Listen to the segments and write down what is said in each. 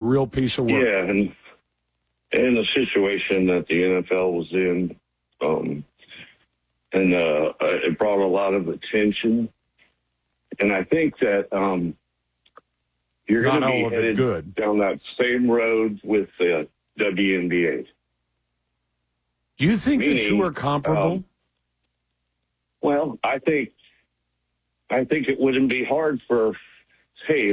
real piece of work. Yeah, and the situation that the NFL was in, it brought a lot of attention. And I think that you're going to be headed down that same road with the WNBA. Do you think the two are comparable? Well, I think it wouldn't be hard for, say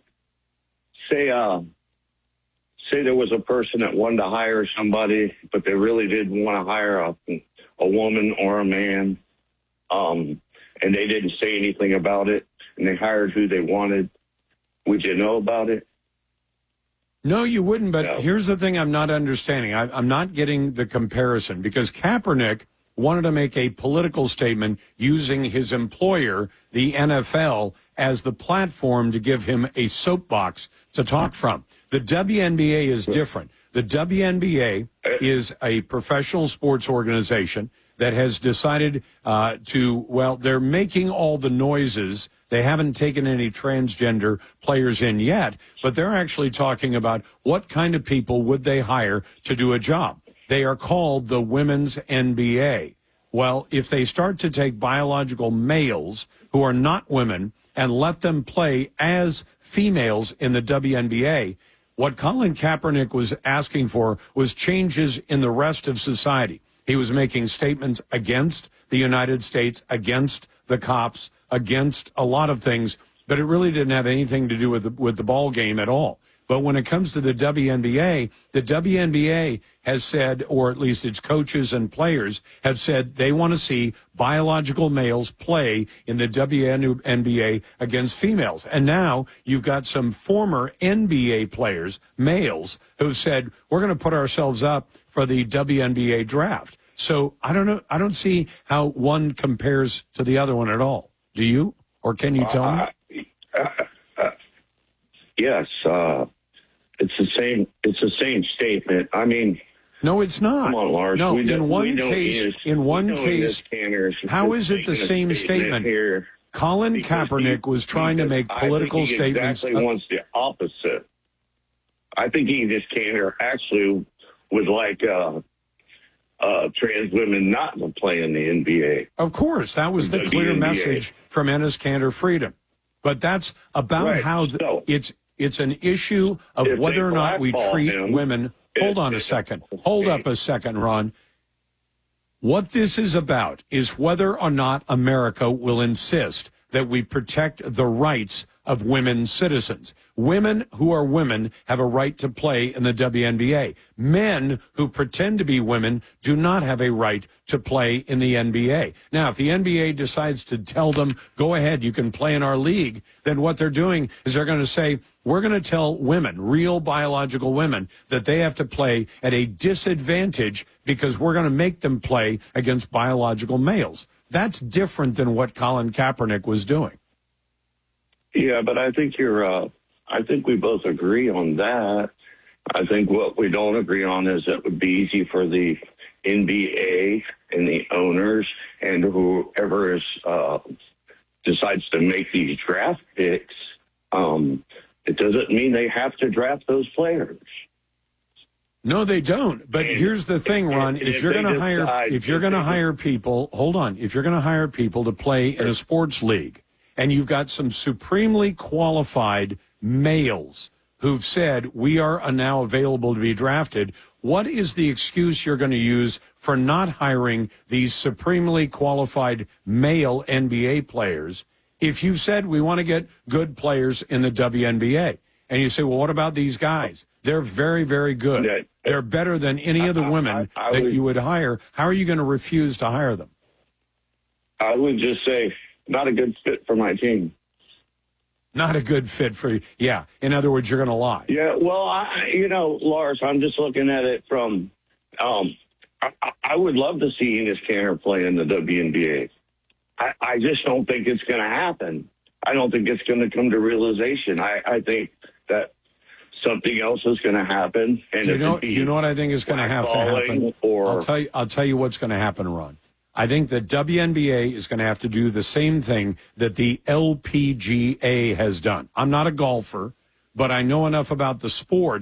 there was a person that wanted to hire somebody, but they really didn't want to hire a woman or a man, and they didn't say anything about it, and they hired who they wanted. Would you know about it? No, you wouldn't, but Here's the thing I'm not understanding. I'm not getting the comparison, because Kaepernick wanted to make a political statement using his employer, the NFL, as the platform to give him a soapbox to talk from. The WNBA is different. The WNBA is a professional sports organization that has decided they're making all the noises. They haven't taken any transgender players in yet, but they're actually talking about what kind of people would they hire to do a job. They are called the Women's NBA. Well, if they start to take biological males who are not women and let them play as females in the WNBA, what Colin Kaepernick was asking for was changes in the rest of society. He was making statements against the United States, against the cops, against a lot of things, but it really didn't have anything to do with the ball game at all. But when it comes to the WNBA has said, or at least its coaches and players have said, they want to see biological males play in the WNBA against females. And now you've got some former NBA players, males, who've said, we're going to put ourselves up for the WNBA draft. So I don't know. I don't see how one compares to the other one at all. Do you? Or can you tell me? Yes, it's the same. It's the same statement. I mean, no, it's not. Come on, Lars. No, in one case, how is it the same statement? Here Colin Kaepernick was trying to make political statements. Exactly wants the opposite. I think Enes Kanter actually would like trans women not to play in the NBA. Of course, that was the clear message from Enes Kanter Freedom. But that's about how it's an issue of whether or not we treat women. Hold on a second. Hold up a second, Ron. What this is about is whether or not America will insist that we protect the rights of women citizens. Women who are women have a right to play in the WNBA. Men who pretend to be women do not have a right to play in the NBA. Now, if the NBA decides to tell them, go ahead, you can play in our league, then what they're doing is they're going to say, we're going to tell women, real biological women, that they have to play at a disadvantage because we're going to make them play against biological males. That's different than what Colin Kaepernick was doing. Yeah, but I think I think we both agree on that. I think what we don't agree on is that it would be easy for the NBA and the owners and whoever decides to make these draft picks. It doesn't mean they have to draft those players. No, they don't. But here's the thing, Ron. If you're going to hire people, hold on. If you're going to hire people to play in a sports league, and you've got some supremely qualified males who've said, we are now available to be drafted, what is the excuse you're going to use for not hiring these supremely qualified male NBA players if you said we want to get good players in the WNBA? And you say, well, what about these guys? They're very, very good. Yeah. They're better than any of the women that you would hire. How are you going to refuse to hire them? I would just say, not a good fit for my team. Not a good fit for you. Yeah. In other words, you're going to lie. Yeah. Well, Lars, I'm just looking at it from, I would love to see Enes Kanter play in the WNBA. I just don't think it's going to happen. I don't think it's going to come to realization. I think that something else is going to happen. And you know what I think is going to have to happen? I'll tell you what's going to happen, Ron. I think the WNBA is going to have to do the same thing that the LPGA has done. I'm not a golfer, but I know enough about the sport